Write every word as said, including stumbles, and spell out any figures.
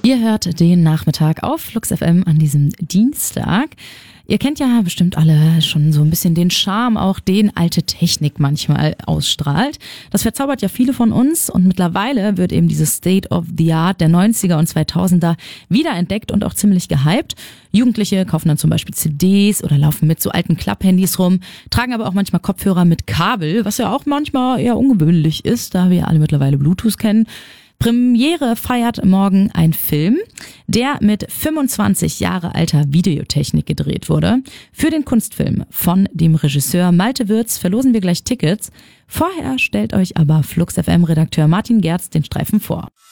Ihr hört den Nachmittag auf Flux F M an diesem Dienstag. Ihr kennt ja bestimmt alle schon so ein bisschen den Charme, auch den alte Technik manchmal ausstrahlt. Das verzaubert ja viele von uns und mittlerweile wird eben dieses State of the Art der neunziger und zweitausender wiederentdeckt und auch ziemlich gehypt. Jugendliche kaufen dann zum Beispiel C Ds oder laufen mit so alten Klapphandys rum, tragen aber auch manchmal Kopfhörer mit Kabel, was ja auch manchmal eher ungewöhnlich ist, da wir alle mittlerweile Bluetooth kennen. Premiere feiert morgen ein Film, der mit fünfundzwanzig Jahre alter Videotechnik gedreht wurde. Für den Kunstfilm von dem Regisseur Malte Würz verlosen wir gleich Tickets. Vorher stellt euch aber Flux F M-Redakteur Martin Gerz den Streifen vor.